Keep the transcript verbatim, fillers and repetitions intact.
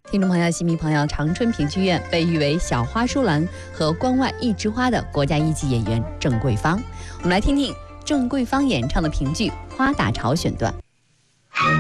听众朋友、戏迷朋友，长春评剧院被誉为小花淑兰和关外一枝花的国家一级演员郑桂芳。我们来听听郑桂芳演唱的评剧《花打潮》选段。